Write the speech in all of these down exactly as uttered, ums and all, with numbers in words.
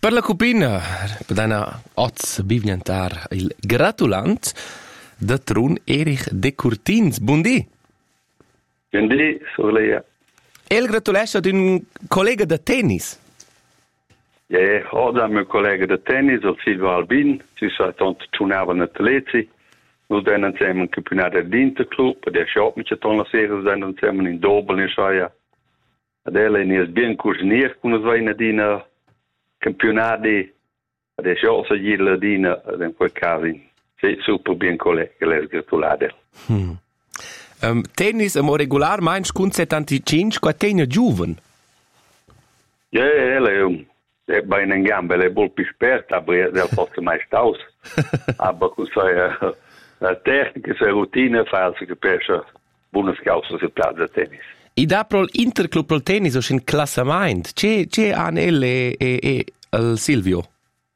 Per la cupina, per dana oz bivniantar il gratulant da trun Erich de Curtins. Buondì. Buondì, Sorleia. E il gratulesce ad un collega da tennis. Ja, ho da mio collega da tennis, il Silvio Albin, ci sa tanto tunava na Telezi. Nu den insieme un campionato d'Interclub, der schaut mich dann la sera den insieme in Dobel in Schaia. Adele is bien coordiniert con noi in dina campionati. Der schaut so jeder dina in quel caso. Sì, super bien collega, les gratulade. Hmm. Um, tennis amo regular mainz cun settantacinque qua tegna giuven. Ja, ele è bene in gambe, le bol più esperta, aber er forse mai staus. Aber con sei la tecnica, sei routine, false che pesce buone scausse sul piazza da tennis. I da pro l'interclub pro tennis o in classament. C'è c'è an e e e il Silvio.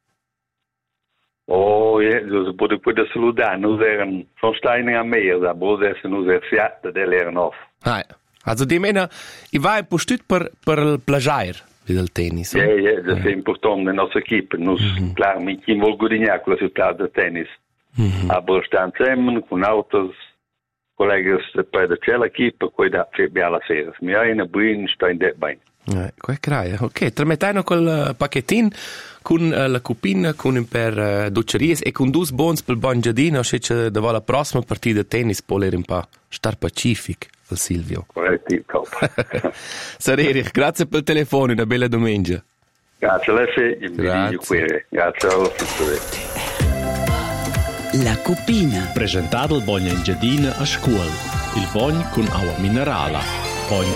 Oh, ja, dus bude puede saludar. Nus eran von Steinen am Meer, da bude se nus ersiata del eran off. Ah, also di mena, i va un po' stüt per per il plagiar del tennis. Ja, ja, das è importante nella nostra equipe. Nus, mm-hmm. Klar, mi chi vuol guadagnare con la città da tennis. Mm-hmm. Aber stan zusammen con autos, collegas per da c'è l'equipe, poi da c'è bella sera. Mi ha una buona sta in det bene. Eh, qua crai. Ok, tramettano col pacchettin con uh, la cupina, con un per uh, duceries e con dus bons per bon giardino, se c'è da la prossima partita di tennis può un po' star pacific al Silvio. Corretti, top. Sir Erich, grazie per il telefono, una bella domenica. Grazie a lei, grazie. Grazie a lei. La cupina. Presentato il Bogna in Giardina a scuola. Il Bogna con acqua minerale. Bogna